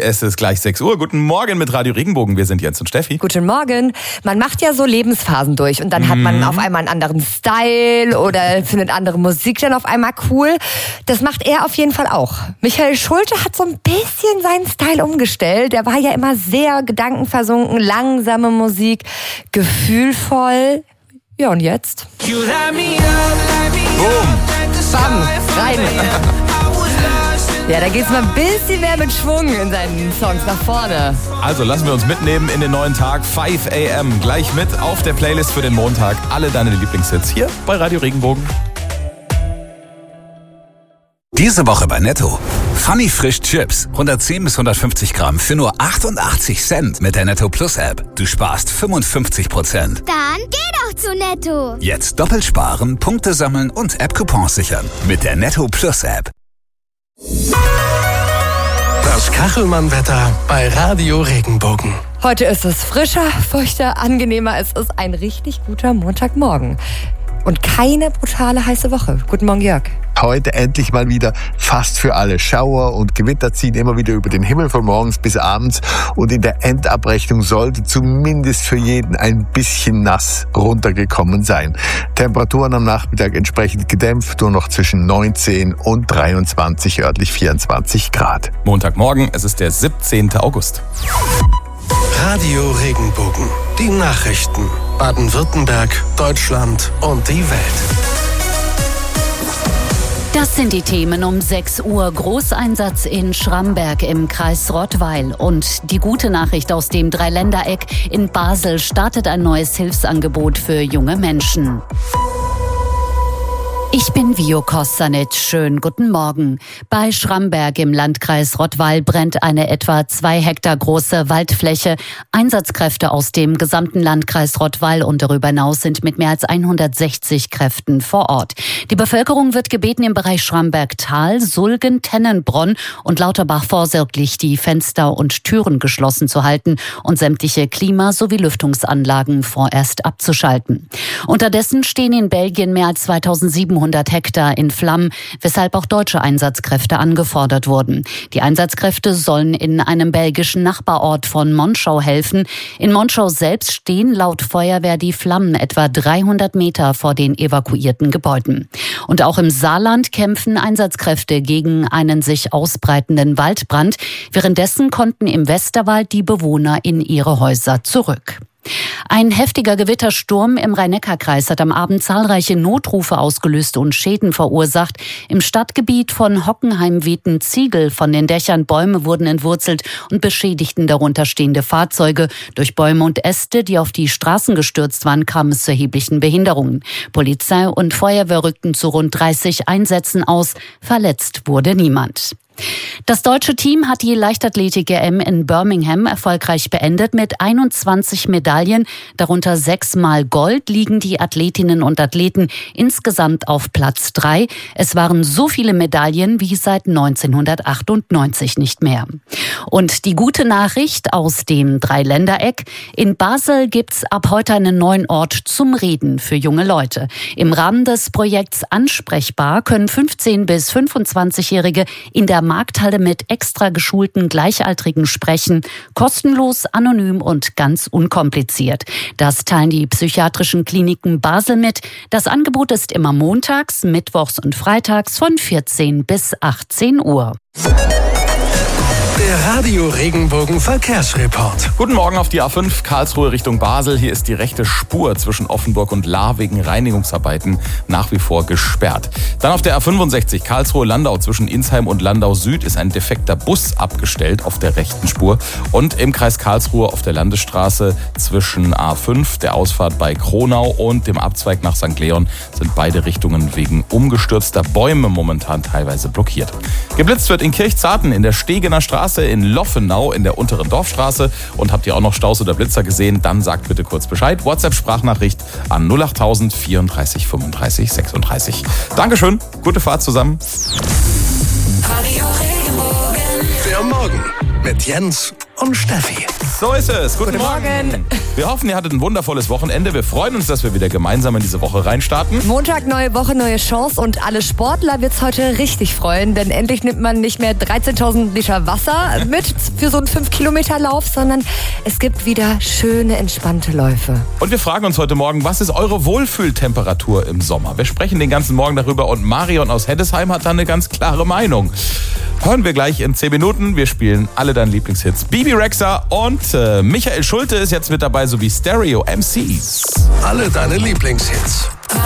es ist gleich 6 Uhr. Guten Morgen mit Radio Regenbogen. Wir sind Jens und Steffi. Guten Morgen. Man macht ja so Lebensphasen durch und dann hat man auf einmal einen anderen Style oder findet andere Musik dann auf einmal cool. Das macht er auf jeden Fall auch. Michael Schulte hat so ein bisschen seinen Style umgestellt. Er war ja immer sehr gedankenversunken, langsame Musik, gefühlvoll. Ja, und jetzt? Boom. Bam, rein. Ja, da geht's mal ein bisschen mehr mit Schwung in seinen Songs nach vorne. Also lassen wir uns mitnehmen in den neuen Tag. 5 a.m. Gleich mit auf der Playlist für den Montag. Alle deine Lieblingshits hier bei Radio Regenbogen. Diese Woche bei Netto. Funny Frisch Chips. 110 bis 150 Gramm für nur 88 Cent mit der Netto Plus App. Du sparst 55%. Dann geh doch zu Netto. Jetzt doppelt sparen, Punkte sammeln und App-Coupons sichern. Mit der Netto Plus App. Das Kachelmann-Wetter bei Radio Regenbogen. Heute ist es frischer, feuchter, angenehmer. Es ist ein richtig guter Montagmorgen. Und keine brutale heiße Woche. Guten Morgen, Jörg. Heute endlich mal wieder fast für alle. Schauer und Gewitter ziehen immer wieder über den Himmel von morgens bis abends. Und in der Endabrechnung sollte zumindest für jeden ein bisschen nass runtergekommen sein. Temperaturen am Nachmittag entsprechend gedämpft, nur noch zwischen 19 und 23, örtlich 24 Grad. Montagmorgen, es ist der 17. August. Radio Regenbogen. Die Nachrichten. Baden-Württemberg, Deutschland und die Welt. Das sind die Themen um 6 Uhr. Großeinsatz in Schramberg im Kreis Rottweil. Und die gute Nachricht aus dem Dreiländereck. In Basel startet ein neues Hilfsangebot für junge Menschen. Ich bin Vio Kostanic. Schönen guten Morgen. Bei Schramberg im Landkreis Rottweil brennt eine etwa 2 Hektar große Waldfläche. Einsatzkräfte aus dem gesamten Landkreis Rottweil und darüber hinaus sind mit mehr als 160 Kräften vor Ort. Die Bevölkerung wird gebeten, im Bereich Schramberg-Tal, Sulgen, Tennenbronn und Lauterbach vorsorglich die Fenster und Türen geschlossen zu halten und sämtliche Klima- sowie Lüftungsanlagen vorerst abzuschalten. Unterdessen stehen in Belgien mehr als 2700 Hektar in Flammen, weshalb auch deutsche Einsatzkräfte angefordert wurden. Die Einsatzkräfte sollen in einem belgischen Nachbarort von Monschau helfen. In Monschau selbst stehen laut Feuerwehr die Flammen etwa 300 Meter vor den evakuierten Gebäuden. Und auch im Saarland kämpfen Einsatzkräfte gegen einen sich ausbreitenden Waldbrand. Währenddessen konnten im Westerwald die Bewohner in ihre Häuser zurück. Ein heftiger Gewittersturm im Rhein-Neckar-Kreis hat am Abend zahlreiche Notrufe ausgelöst und Schäden verursacht. Im Stadtgebiet von Hockenheim wehten Ziegel von den Dächern, Bäume wurden entwurzelt und beschädigten darunter stehende Fahrzeuge. Durch Bäume und Äste, die auf die Straßen gestürzt waren, kam es zu erheblichen Behinderungen. Polizei und Feuerwehr rückten zu rund 30 Einsätzen aus. Verletzt wurde niemand. Das deutsche Team hat die Leichtathletik-EM in Birmingham erfolgreich beendet. Mit 21 Medaillen, darunter 6-mal Gold, liegen die Athletinnen und Athleten insgesamt auf Platz 3. Es waren so viele Medaillen wie seit 1998 nicht mehr. Und die gute Nachricht aus dem Dreiländereck: In Basel gibt's ab heute einen neuen Ort zum Reden für junge Leute. Im Rahmen des Projekts Ansprechbar können 15- bis 25-Jährige in der Markthalle mit extra geschulten Gleichaltrigen sprechen. Kostenlos, anonym und ganz unkompliziert. Das teilen die psychiatrischen Kliniken Basel mit. Das Angebot ist immer montags, mittwochs und freitags von 14 bis 18 Uhr. Der Radio Regenbogen Verkehrsreport. Guten Morgen auf die A5 Karlsruhe Richtung Basel. Hier ist die rechte Spur zwischen Offenburg und Lahr wegen Reinigungsarbeiten nach wie vor gesperrt. Dann auf der A65 Karlsruhe-Landau zwischen Insheim und Landau Süd ist ein defekter Bus abgestellt auf der rechten Spur. Und im Kreis Karlsruhe auf der Landesstraße zwischen A5, der Ausfahrt bei Kronau und dem Abzweig nach St. Leon sind beide Richtungen wegen umgestürzter Bäume momentan teilweise blockiert. Geblitzt wird in Kirchzarten in der Stegener Straße, in Loffenau in der unteren Dorfstraße. Und habt ihr auch noch Staus oder Blitzer gesehen? Dann sagt bitte kurz Bescheid. WhatsApp-Sprachnachricht an 08000 34 35 36. Dankeschön, gute Fahrt zusammen. Der Morgen. mit Jens und Steffi. So ist es. Guten Morgen. Wir hoffen, ihr hattet ein wundervolles Wochenende. Wir freuen uns, dass wir wieder gemeinsam in diese Woche reinstarten. Montag, neue Woche, neue Chance und alle Sportler wird's heute richtig freuen, denn endlich nimmt man nicht mehr 13.000 Liter Wasser mit für so einen 5-Kilometer-Lauf, sondern es gibt wieder schöne, entspannte Läufe. Und wir fragen uns heute Morgen, was ist eure Wohlfühltemperatur im Sommer? Wir sprechen den ganzen Morgen darüber und Marion aus Heddesheim hat da eine ganz klare Meinung. Hören wir gleich in 10 Minuten. Wir spielen alle deine Lieblingshits. Bibi Rexha und Michael Schulte ist jetzt mit dabei, sowie Stereo MCs. Alle deine Lieblingshits.